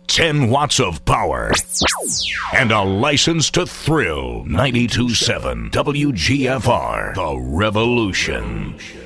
10 watts of power, and a license to thrill. 92.7 WGFR, The Revolution.